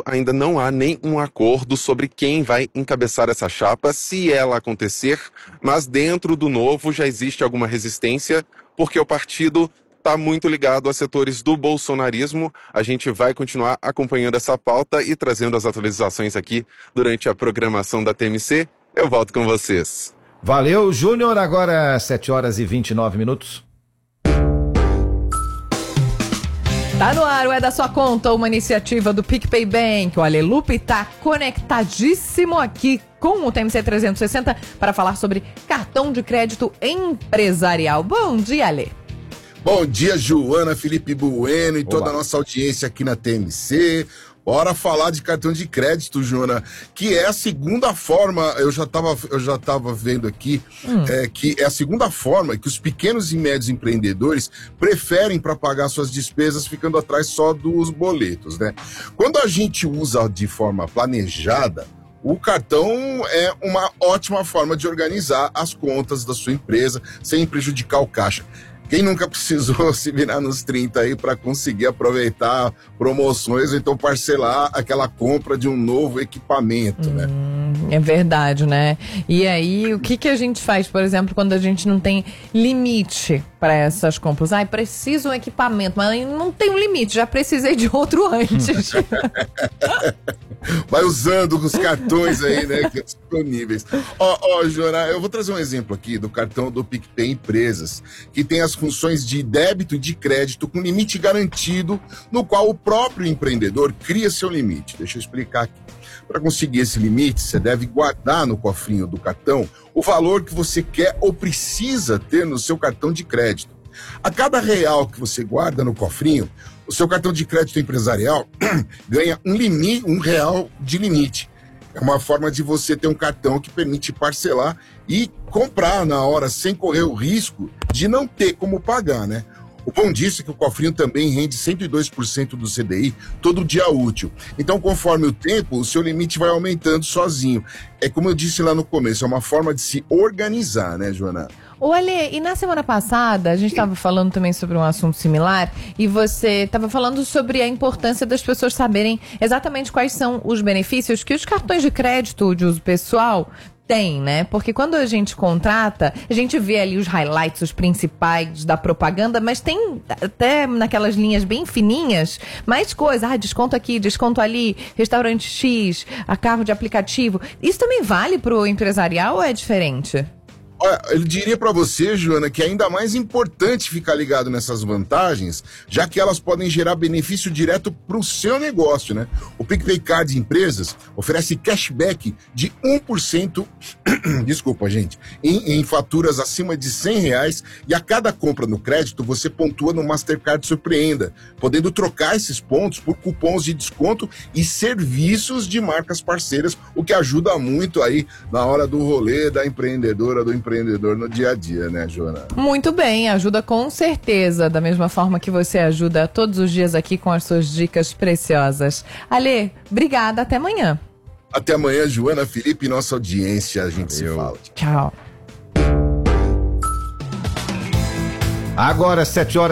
ainda não há nenhum acordo sobre quem vai encabeçar essa chapa, se ela acontecer, mas dentro do Novo já existe alguma resistência, porque o partido está muito ligado a setores do bolsonarismo. A gente vai continuar acompanhando essa pauta e trazendo as atualizações aqui durante a programação da TMC. Eu volto com vocês. Valeu, Júnior. Agora 7h29. Tá no ar, é da sua conta, uma iniciativa do PicPay Bank. O Ale Lupe tá conectadíssimo aqui com o TMC 360 para falar sobre cartão de crédito empresarial. Bom dia, Ale. Bom dia, Joana, Felipe Bueno e toda a nossa audiência aqui na TMC. Bora falar de cartão de crédito, Joana, que é a segunda forma, eu já tava vendo aqui, que é a segunda forma que os pequenos e médios empreendedores preferem para pagar suas despesas, ficando atrás só dos boletos, né? Quando a gente usa de forma planejada, o cartão é uma ótima forma de organizar as contas da sua empresa sem prejudicar o caixa. Quem nunca precisou se virar nos 30 aí para conseguir aproveitar promoções ou então parcelar aquela compra de um novo equipamento, né? É verdade, né? E aí, o que a gente faz, por exemplo, quando a gente não tem limite para essas compras? Preciso um equipamento, mas não tem um limite, já precisei de outro antes. Vai usando os cartões aí, né, que são disponíveis. Joana, eu vou trazer um exemplo aqui do cartão do PicPay Empresas, que tem as funções de débito e de crédito com limite garantido, no qual o próprio empreendedor cria seu limite. Deixa eu explicar aqui. Para conseguir esse limite, você deve guardar no cofrinho do cartão o valor que você quer ou precisa ter no seu cartão de crédito. A cada real que você guarda no cofrinho, o seu cartão de crédito empresarial ganha um real de limite. É uma forma de você ter um cartão que permite parcelar e comprar na hora, sem correr o risco de não ter como pagar, né? O bom disso é que o cofrinho também rende 102% do CDI todo dia útil. Então, conforme o tempo, o seu limite vai aumentando sozinho. É como eu disse lá no começo, é uma forma de se organizar, né, Joana? Olha, e na semana passada a gente estava falando também sobre um assunto similar e você estava falando sobre a importância das pessoas saberem exatamente quais são os benefícios que os cartões de crédito de uso pessoal tem, né? Porque quando a gente contrata, a gente vê ali os highlights, os principais da propaganda, mas tem até naquelas linhas bem fininhas mais coisas. Desconto aqui, desconto ali, restaurante X, a carro de aplicativo. Isso também vale pro empresarial ou é diferente? Olha, eu diria para você, Joana, que é ainda mais importante ficar ligado nessas vantagens, já que elas podem gerar benefício direto para o seu negócio, né? O PicPay Card Empresas oferece cashback de 1%, desculpa, gente, em faturas acima de R$100 e a cada compra no crédito você pontua no Mastercard Surpreenda, podendo trocar esses pontos por cupons de desconto e serviços de marcas parceiras, o que ajuda muito aí na hora do rolê da empreendedora, do empreendedor no dia a dia, né, Joana? Muito bem, ajuda com certeza, da mesma forma que você ajuda todos os dias aqui com as suas dicas preciosas. Ale, obrigada, até amanhã. Até amanhã, Joana, Felipe, nossa audiência, a gente se fala. Tchau. Agora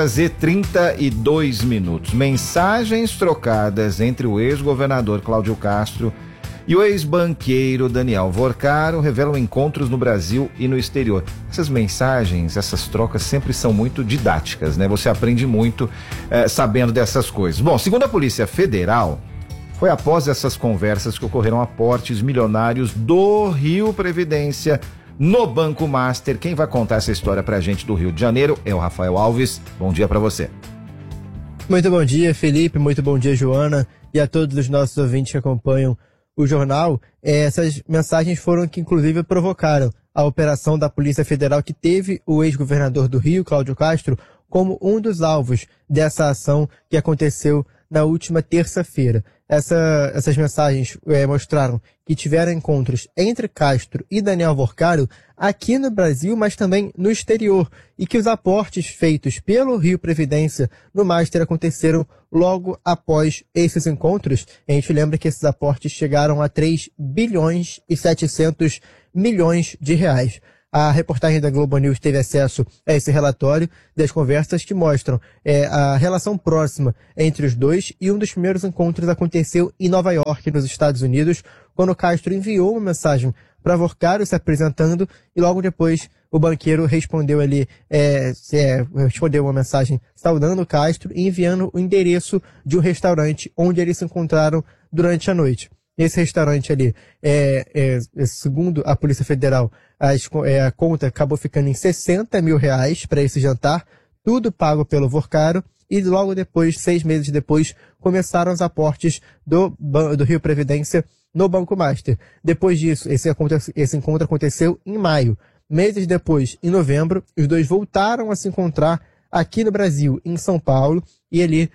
7h32. Mensagens trocadas entre o ex-governador Cláudio Castro e o ex-banqueiro Daniel Vorcaro revelam encontros no Brasil e no exterior. Essas mensagens, essas trocas sempre são muito didáticas, né? Você aprende muito sabendo dessas coisas. Bom, segundo a Polícia Federal, foi após essas conversas que ocorreram aportes milionários do Rio Previdência no Banco Master. Quem vai contar essa história pra gente do Rio de Janeiro é o Rafael Alves. Bom dia pra você. Muito bom dia, Felipe. Muito bom dia, Joana. E a todos os nossos ouvintes que acompanham o jornal. Essas mensagens foram que, inclusive, provocaram a operação da Polícia Federal que teve o ex-governador do Rio, Cláudio Castro, como um dos alvos dessa ação que aconteceu na última terça-feira. Essas mensagens mostraram que tiveram encontros entre Castro e Daniel Vorcaro aqui no Brasil, mas também no exterior, e que os aportes feitos pelo Rio Previdência no Master aconteceram logo após esses encontros. A gente lembra que esses aportes chegaram a 3 bilhões e 700 milhões de reais. A reportagem da Globo News teve acesso a esse relatório das conversas que mostram a relação próxima entre os dois, e um dos primeiros encontros aconteceu em Nova York, nos Estados Unidos, quando Castro enviou uma mensagem para Vorcaro se apresentando, e logo depois o banqueiro respondeu ali, respondeu uma mensagem saudando Castro e enviando o endereço de um restaurante onde eles se encontraram durante a noite. Esse restaurante ali, segundo a Polícia Federal, a conta acabou ficando em R$60 mil para esse jantar, tudo pago pelo Vorcaro, e logo depois, 6 meses depois, começaram os aportes do Rio Previdência no Banco Master. Depois disso, esse encontro aconteceu em maio. Meses depois, em novembro, os dois voltaram a se encontrar aqui no Brasil, em São Paulo, e ali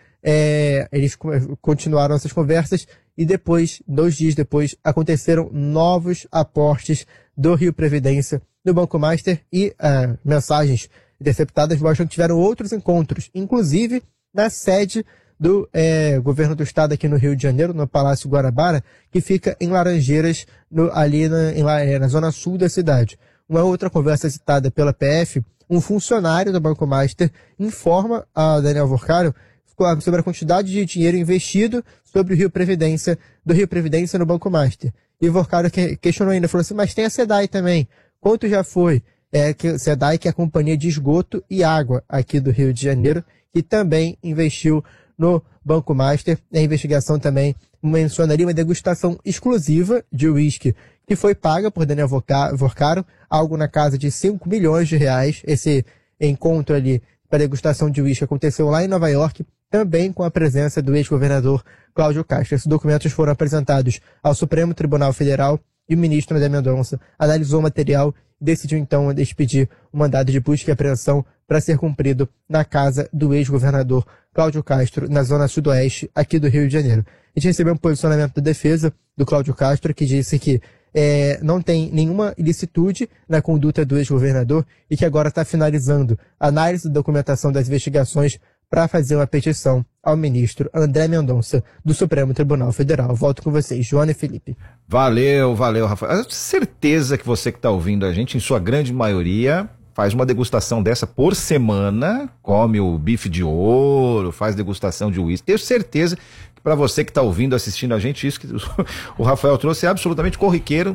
eles continuaram essas conversas, e depois, 2 dias depois, aconteceram novos aportes do Rio Previdência no Banco Master, e mensagens interceptadas mostram que tiveram outros encontros, inclusive na sede do governo do estado aqui no Rio de Janeiro, no Palácio Guarabara, que fica em Laranjeiras, ali na zona sul da cidade. Uma outra conversa citada pela PF, um funcionário do Banco Master informa a Daniel Vorcaro sobre a quantidade de dinheiro investido sobre o Rio Previdência, do Rio Previdência no Banco Master. E o Vorcaro questionou ainda, falou assim, mas tem a SEDAI também. Quanto já foi? SEDAI, que é a Companhia de Esgoto e Água aqui do Rio de Janeiro, que também investiu no Banco Master. A investigação também mencionaria uma degustação exclusiva de uísque que foi paga por Daniel Vorcaro, algo na casa de R$5 milhões. Esse encontro ali para degustação de uísque aconteceu lá em Nova York, também com a presença do ex-governador Cláudio Castro. Esses documentos foram apresentados ao Supremo Tribunal Federal, e o ministro André Mendonça analisou o material e decidiu então expedir um mandado de busca e apreensão para ser cumprido na casa do ex-governador Cláudio Castro, na zona sudoeste aqui do Rio de Janeiro. A gente recebeu um posicionamento da defesa do Cláudio Castro, que disse que não tem nenhuma ilicitude na conduta do ex-governador e que agora está finalizando a análise da documentação das investigações para fazer uma petição ao ministro André Mendonça, do Supremo Tribunal Federal. Volto com vocês, Joana e Felipe. Valeu, Rafael. Eu tenho certeza que você que está ouvindo a gente, em sua grande maioria, faz uma degustação dessa por semana, come o bife de ouro, faz degustação de uísque. Tenho certeza que para você que está ouvindo, assistindo a gente, isso que o Rafael trouxe é absolutamente corriqueiro,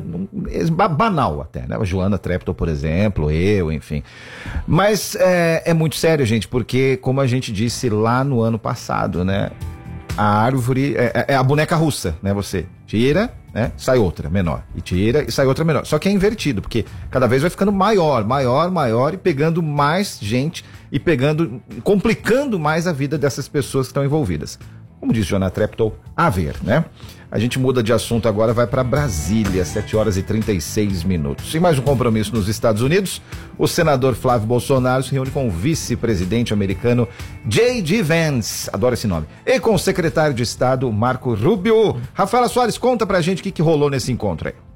banal até, né? A Joana Treptow, por exemplo, eu, enfim. Mas é muito sério, gente, porque, como a gente disse lá no ano passado, né? A árvore é a boneca russa, né? Você tira, né? Sai outra menor, e tira e sai outra menor. Só que é invertido, porque cada vez vai ficando maior, e pegando mais gente e complicando mais a vida dessas pessoas que estão envolvidas. Como disse Joana Treptow, a ver, né? A gente muda de assunto agora, vai para Brasília, 7h36. Sem mais um compromisso nos Estados Unidos, o senador Flávio Bolsonaro se reúne com o vice-presidente americano J.D. Vance, adoro esse nome, e com o secretário de Estado Marco Rubio. Rafaela Soares, conta pra gente o que rolou nesse encontro aí.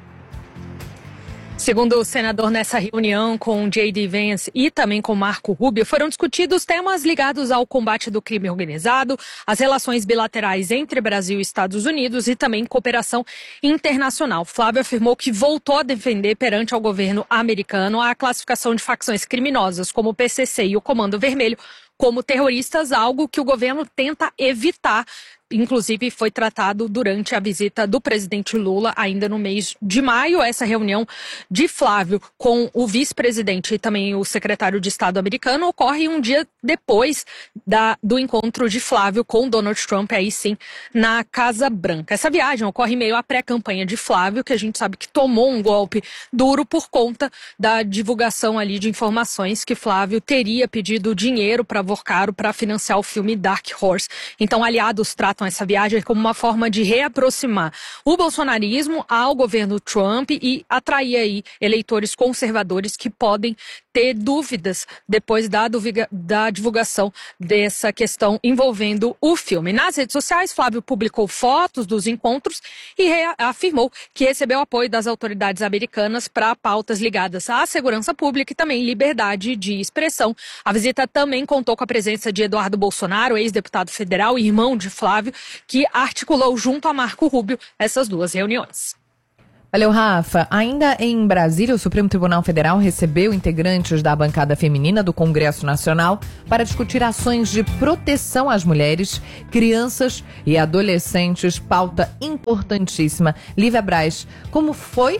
Segundo o senador, nessa reunião com J.D. Vance e também com Marco Rubio, foram discutidos temas ligados ao combate do crime organizado, as relações bilaterais entre Brasil e Estados Unidos e também cooperação internacional. Flávio afirmou que voltou a defender perante ao governo americano a classificação de facções criminosas como o PCC e o Comando Vermelho como terroristas, algo que o governo tenta evitar. Inclusive, foi tratado durante a visita do presidente Lula, ainda no mês de maio. Essa reunião de Flávio com o vice-presidente e também o secretário de Estado americano ocorre um dia depois do encontro de Flávio com Donald Trump, aí sim, na Casa Branca. Essa viagem ocorre em meio à pré-campanha de Flávio, que a gente sabe que tomou um golpe duro por conta da divulgação ali de informações que Flávio teria pedido dinheiro para Vorcaro para financiar o filme Dark Horse. Então, aliados tratam essa viagem como uma forma de reaproximar o bolsonarismo ao governo Trump e atrair aí eleitores conservadores que podem ter dúvidas depois da divulgação dessa questão envolvendo o filme. Nas redes sociais, Flávio publicou fotos dos encontros e afirmou que recebeu apoio das autoridades americanas para pautas ligadas à segurança pública e também liberdade de expressão. A visita também contou com a presença de Eduardo Bolsonaro, ex-deputado federal e irmão de Flávio, que articulou junto a Marco Rubio essas duas reuniões. Valeu, Rafa. Ainda em Brasília, o Supremo Tribunal Federal recebeu integrantes da bancada feminina do Congresso Nacional para discutir ações de proteção às mulheres, crianças e adolescentes, pauta importantíssima. Lívia Braz, como foi?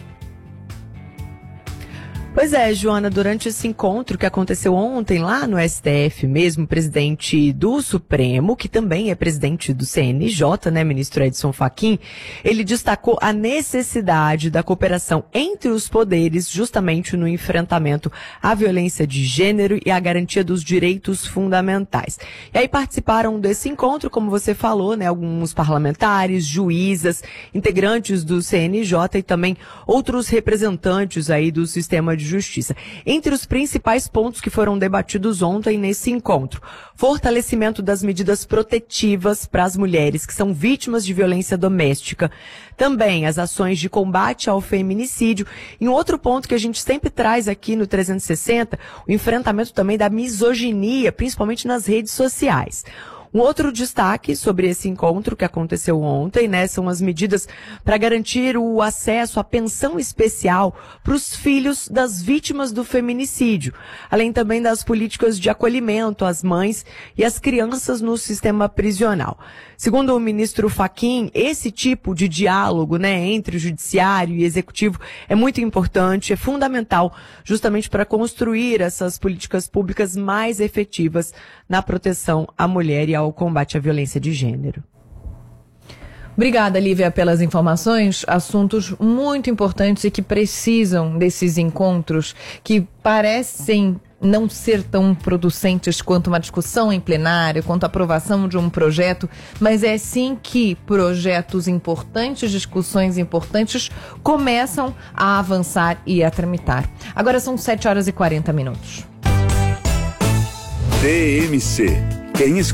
Pois é, Joana, durante esse encontro que aconteceu ontem lá no STF mesmo, o presidente do Supremo, que também é presidente do CNJ, né, ministro Edson Fachin, ele destacou a necessidade da cooperação entre os poderes justamente no enfrentamento à violência de gênero e à garantia dos direitos fundamentais. E aí participaram desse encontro, como você falou, né, alguns parlamentares, juízas, integrantes do CNJ e também outros representantes aí do sistema de justiça. Entre os principais pontos que foram debatidos ontem nesse encontro, fortalecimento das medidas protetivas para as mulheres que são vítimas de violência doméstica, também as ações de combate ao feminicídio, e um outro ponto que a gente sempre traz aqui no 360, o enfrentamento também da misoginia, principalmente nas redes sociais. Um outro destaque sobre esse encontro que aconteceu ontem, né, são as medidas para garantir o acesso à pensão especial para os filhos das vítimas do feminicídio, além também das políticas de acolhimento às mães e às crianças no sistema prisional. Segundo o ministro Fachin, esse tipo de diálogo, né, entre o judiciário e o executivo é muito importante, é fundamental justamente para construir essas políticas públicas mais efetivas na proteção à mulher e ao combate à violência de gênero. Obrigada, Lívia, pelas informações. Assuntos muito importantes e que precisam desses encontros que parecem não ser tão producentes quanto uma discussão em plenário, quanto a aprovação de um projeto, mas é sim que projetos importantes, discussões importantes começam a avançar e a tramitar. Agora são 7h40. TMC. Quem